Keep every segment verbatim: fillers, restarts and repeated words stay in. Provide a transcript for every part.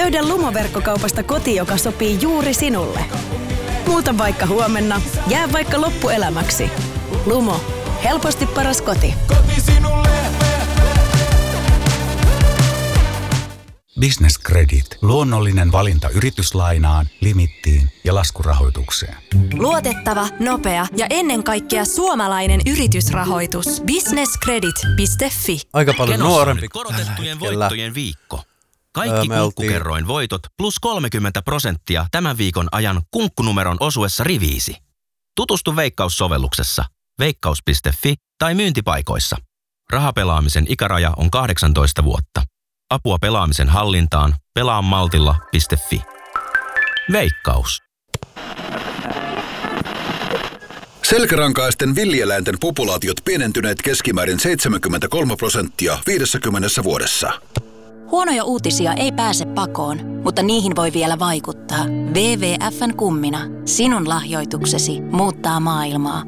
Löydä Lumo-verkkokaupasta koti, joka sopii juuri sinulle. Muuta vaikka huomenna, jää vaikka loppuelämäksi. Lumo. Helposti paras koti. Koti sinulle. Business Credit. Luonnollinen valinta yrityslainaan, limittiin ja laskurahoitukseen. Luotettava, nopea ja ennen kaikkea suomalainen yritysrahoitus. business credit piste fi. Aika paljon Kenossa nuorempi nyt kuin korotettujen tällä voittojen viikko. Kaikki Öö, me kunkkukerroin voitot plus kolmekymmentä prosenttia tämän viikon ajan kunkkunumeron osuessa riviisi. Tutustu Veikkaus-sovelluksessa, veikkaus piste fi tai myyntipaikoissa. Rahapelaamisen ikäraja on kahdeksantoista vuotta. Apua pelaamisen hallintaan pelaamaltilla piste fi. Veikkaus. Selkärankaisten villieläinten populaatiot pienentyneet keskimäärin seitsemänkymmentäkolme prosenttia viidessäkymmenessä vuodessa. Huonoja uutisia ei pääse pakoon, mutta niihin voi vielä vaikuttaa. W W F:n kummina. Sinun lahjoituksesi muuttaa maailmaa.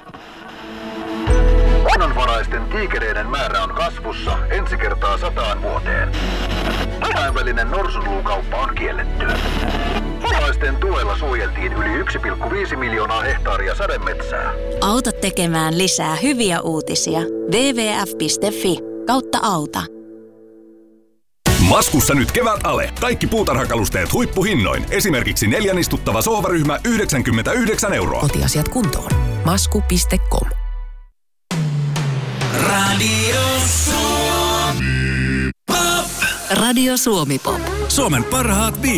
Luonnonvaraisten tiikereiden määrä on kasvussa ensi kertaa sataan vuoteen. Kansainvälinen norsunluukauppa on kielletty. Suomalaisten tuella suojeltiin yli yksi pilkku viisi miljoonaa hehtaaria sademetsää. Auta tekemään lisää hyviä uutisia. W W F piste fi kautta auta. Maskussa nyt kevät ale. Kaikki puutarhakalusteet huippuhinnoin. Esimerkiksi neljän istuttava sohvaryhmä yhdeksänkymmentäyhdeksän euroa. Kotiasiat kuntoon. masku piste com. Radio Suomi Pop. Radio Suomi Pop. Suomen parhaat